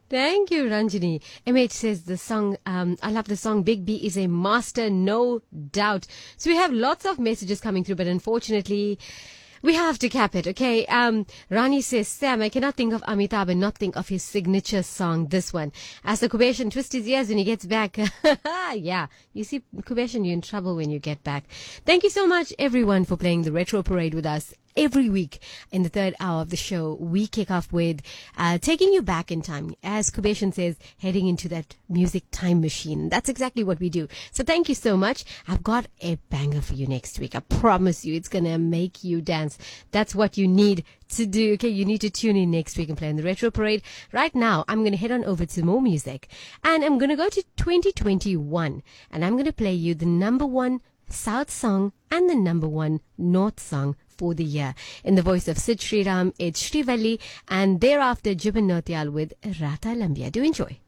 Thank you, Ranjini. MH says the song, I love the song. Big B is a master, no doubt. So we have lots of messages coming through, but unfortunately, we have to cap it, okay? Rani says, Sam, I cannot think of Amitabh and not think of his signature song, this one. As the Kubeshan twists his ears when he gets back. Yeah, you see, Kubeshan, you're in trouble when you get back. Thank you so much, everyone, for playing the Retro Parade with us. Every week in the third hour of the show, we kick off with taking you back in time. As Kubeshan says, heading into that music time machine. That's exactly what we do. So thank you so much. I've got a banger for you next week. I promise you, it's going to make you dance. That's what you need to do. Okay, you need to tune in next week and play in the Retro Parade. Right now, I'm going to head on over to more music. And I'm going to go to 2021. And I'm going to play you the number one South song and the number one North song for the year. In the voice of Sid Sriram, it's Srivalli, and thereafter Jubin Nautiyal with Rata Lambia. Do enjoy.